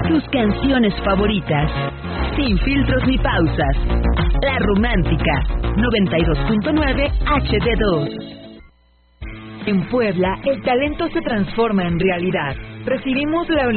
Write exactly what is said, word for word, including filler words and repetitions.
tus canciones favoritas, sin filtros ni pausas. La Romántica, noventa y dos punto nueve H D dos. En Puebla, el talento se transforma en realidad. Recibimos la